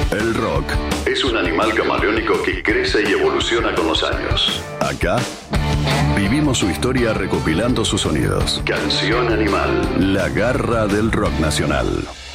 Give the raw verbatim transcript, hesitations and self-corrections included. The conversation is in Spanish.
El rock es un animal camaleónico que crece y evoluciona con los años. Acá vivimos su historia recopilando sus sonidos. Canción Animal, la garra del rock nacional.